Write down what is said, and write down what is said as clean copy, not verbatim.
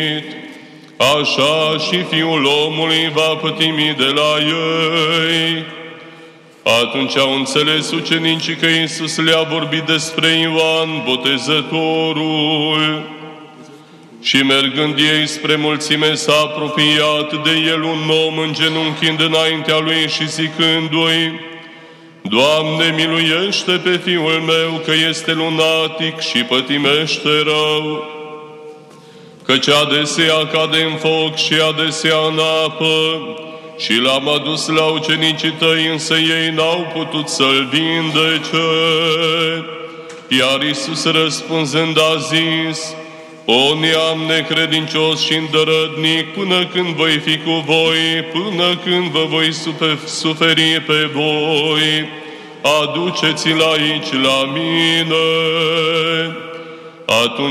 așa și Fiul omului va pătimi de la ei. Atunci au înțeles ucenicii că Iisus le-a vorbit despre Ioan Botezătorul. Și mergând ei spre mulțime, s-a apropiat de el un om îngenunchind înaintea lui și zicându-i: Doamne, miluiește pe fiul meu, că este lunatic și pătimește rău, căci adesea cade în foc și adesea în apă. Și l-am adus la ucenicii tăi, însă ei n-au putut să-l vindece. Iar Iisus răspunzând a zis: O neam necredincios și îndărătnic, până când voi fi cu voi, până când vă voi suferi pe voi, aduceți-l aici la mine. Atunci